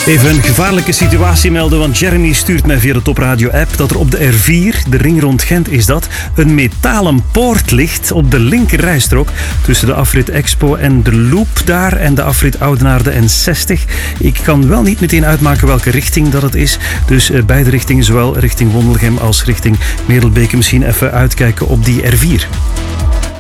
Even een gevaarlijke situatie melden, want Jeremy stuurt mij via de Top Radio app dat er op de R4, de ring rond Gent is dat, een metalen poort ligt op de linker rijstrook tussen de afrit Expo en de Loop daar en de afrit Oudenaarde en 60. Ik kan wel niet meteen uitmaken welke richting dat het is, dus beide richtingen, zowel richting Wondelgem als richting Merelbeke, misschien even uitkijken op die R4.